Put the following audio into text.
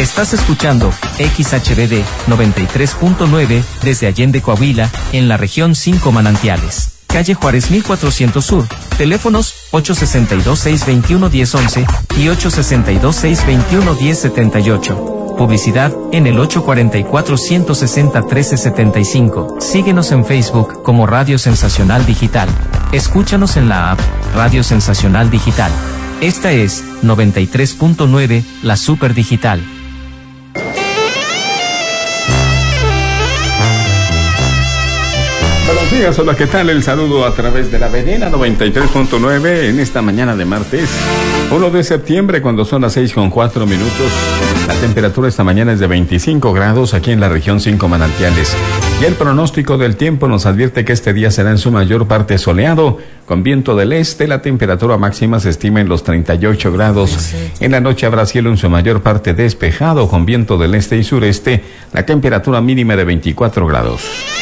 Estás escuchando XHBD 93.9 desde Allende, Coahuila, en la región 5 Manantiales. Calle Juárez 1400 Sur. Teléfonos 862-621-1011 y 862-621-1078. Publicidad en el 844-160-1375. Síguenos en Facebook como Radio Sensacional Digital. Escúchanos en la app Radio Sensacional Digital. Esta es 93.9, la Super Digital. Buenos días, hola, ¿qué tal? El saludo a través de la Venena 93.9 en esta mañana de martes 1 de septiembre, cuando son las 6:04 minutos. La temperatura esta mañana es de 25 grados aquí en la región 5 Manantiales. Y el pronóstico del tiempo nos advierte que este día será en su mayor parte soleado, con viento del este. La temperatura máxima se estima en los 38 grados. En la noche habrá cielo en su mayor parte despejado, con viento del este y sureste. La temperatura mínima de 24 grados.